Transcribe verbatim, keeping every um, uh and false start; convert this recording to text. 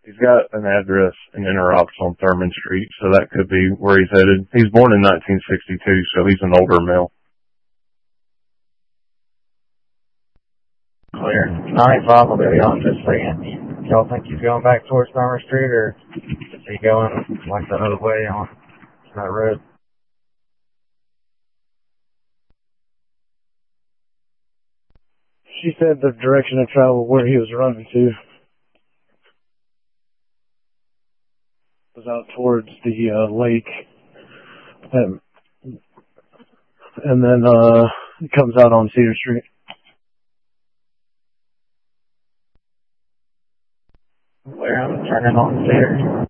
He's got an address in Interops on Thurman Street, so that could be where he's headed. He's born in nineteen sixty-two, so he's an older male. Clear. nine five will be on this second. Y'all think he's going back towards Thurman Street, or is he going like the other way on that road? She said the direction of travel where he was running to was out towards the uh, lake, and, and then uh, it comes out on Cedar Street. Where I'm turning on Cedar.